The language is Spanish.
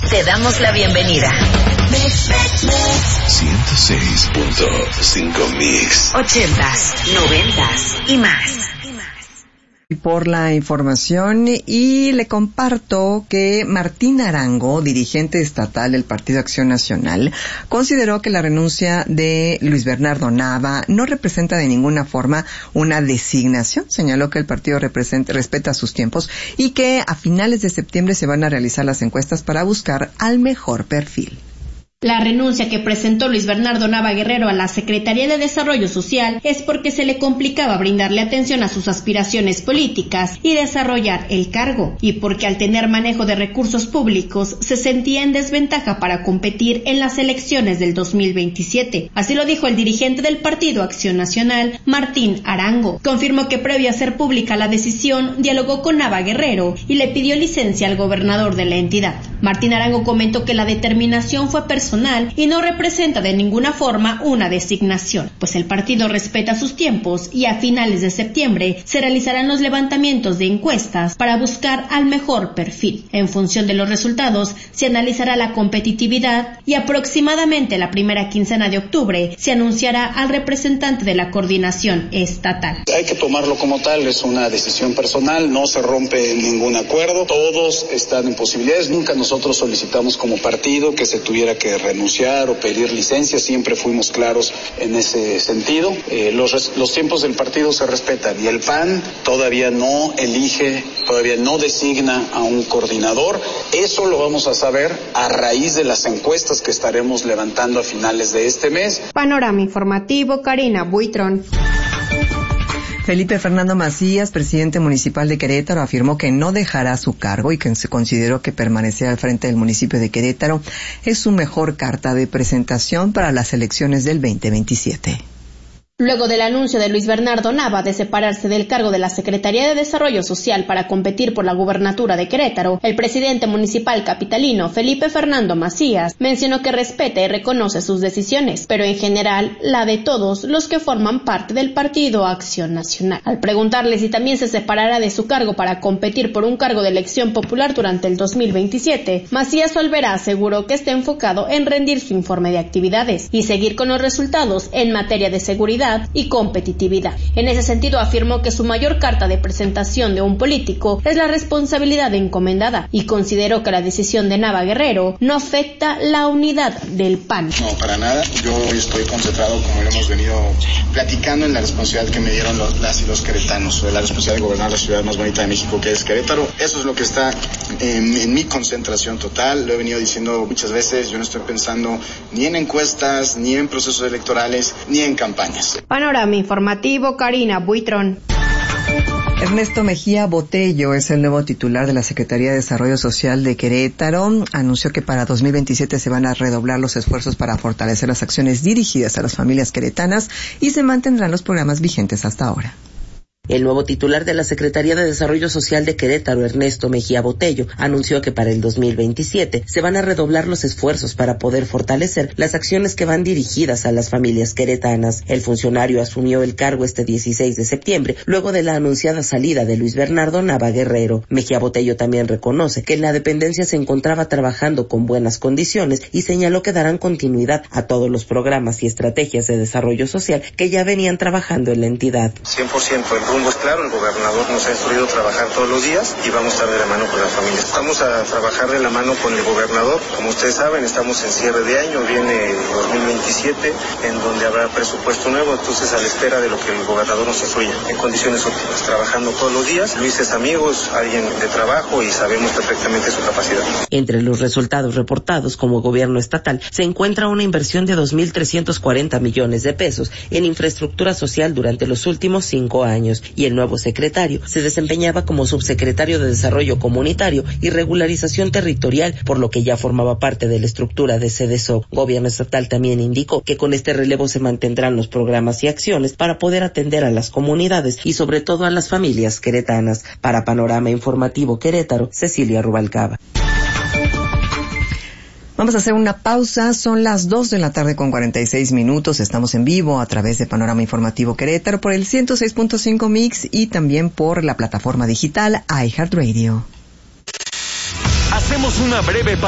Te damos la bienvenida. 106.5 Mix. 80s, 90s y más. Por la información, y le comparto que Martín Arango, dirigente estatal del Partido Acción Nacional, consideró que la renuncia de Luis Bernardo Nava no representa de ninguna forma una designación. Señaló que el partido respeta sus tiempos y que a finales de septiembre se van a realizar las encuestas para buscar al mejor perfil. La renuncia que presentó Luis Bernardo Nava Guerrero a la Secretaría de Desarrollo Social es porque se le complicaba brindarle atención a sus aspiraciones políticas y desarrollar el cargo, y porque al tener manejo de recursos públicos se sentía en desventaja para competir en las elecciones del 2027. Así lo dijo el dirigente del Partido Acción Nacional, Martín Arango. Confirmó que previo a hacer pública la decisión, dialogó con Nava Guerrero y le pidió licencia al gobernador de la entidad. Martín Arango comentó que la determinación fue personal y no representa de ninguna forma una designación, pues el partido respeta sus tiempos y a finales de septiembre se realizarán los levantamientos de encuestas para buscar al mejor perfil. En función de los resultados se analizará la competitividad y aproximadamente la primera quincena de octubre se anunciará al representante de la coordinación estatal. Hay que tomarlo como tal, es una decisión personal, no se rompe ningún acuerdo, todos están en posibilidades, nunca nosotros solicitamos como partido que se tuviera que renunciar o pedir licencia, siempre fuimos claros en ese sentido. Los tiempos del partido se respetan y el PAN todavía no elige, todavía no designa a un coordinador. Eso lo vamos a saber a raíz de las encuestas que estaremos levantando a finales de este mes. Panorama informativo, Karina Buitrón. Felipe Fernando Macías, presidente municipal de Querétaro, afirmó que no dejará su cargo y que se consideró que permanecer al frente del municipio de Querétaro es su mejor carta de presentación para las elecciones del 2027. Luego del anuncio de Luis Bernardo Nava de separarse del cargo de la Secretaría de Desarrollo Social para competir por la gubernatura de Querétaro, el presidente municipal capitalino Felipe Fernando Macías mencionó que respeta y reconoce sus decisiones, pero en general la de todos los que forman parte del Partido Acción Nacional. Al preguntarle si también se separará de su cargo para competir por un cargo de elección popular durante el 2027, Macías Olvera aseguró que está enfocado en rendir su informe de actividades y seguir con los resultados en materia de seguridad y competitividad. En ese sentido afirmó que su mayor carta de presentación de un político es la responsabilidad encomendada y consideró que la decisión de Nava Guerrero no afecta la unidad del PAN. No, para nada. Yo estoy concentrado, como lo hemos venido platicando, en la responsabilidad que me dieron las y los queretanos, la responsabilidad de gobernar la ciudad más bonita de México, que es Querétaro. Eso es lo que está en mi concentración total. Lo he venido diciendo muchas veces. Yo no estoy pensando ni en encuestas, ni en procesos electorales, ni en campañas. Panorama informativo, Karina Buitrón. Ernesto Mejía Botello es el nuevo titular de la Secretaría de Desarrollo Social de Querétaro. Anunció que para 2027 se van a redoblar los esfuerzos para fortalecer las acciones dirigidas a las familias queretanas y se mantendrán los programas vigentes hasta ahora. El nuevo titular de la Secretaría de Desarrollo Social de Querétaro, Ernesto Mejía Botello, anunció que para el 2027 se van a redoblar los esfuerzos para poder fortalecer las acciones que van dirigidas a las familias queretanas. El funcionario asumió el cargo este 16 de septiembre, luego de la anunciada salida de Luis Bernardo Nava Guerrero. Mejía Botello también reconoce que en la dependencia se encontraba trabajando con buenas condiciones y señaló que darán continuidad a todos los programas y estrategias de desarrollo social que ya venían trabajando en la entidad. 100% el rumbo es claro, el gobernador nos ha instruido trabajar todos los días y vamos a estar de la mano con las familias. Vamos a trabajar de la mano con el gobernador. Como ustedes saben, estamos en cierre de año, viene 2027, en donde habrá presupuesto nuevo, entonces a la espera de lo que el gobernador nos instruya, en condiciones óptimas, trabajando todos los días. Luis es amigo, es alguien de trabajo y sabemos perfectamente su capacidad. Entre los resultados reportados como gobierno estatal se encuentra una inversión de 2.340 millones de pesos en infraestructura social durante los últimos 5 años. Y el nuevo secretario se desempeñaba como subsecretario de Desarrollo Comunitario y Regularización Territorial, por lo que ya formaba parte de la estructura de CDSO. Gobierno estatal también indicó que con este relevo se mantendrán los programas y acciones para poder atender a las comunidades y sobre todo a las familias queretanas. Para Panorama Informativo Querétaro, Cecilia Rubalcaba. Vamos a hacer una pausa, son las 2:46 p.m. Estamos en vivo a través de Panorama Informativo Querétaro por el 106.5 Mix y también por la plataforma digital iHeartRadio. Hacemos una breve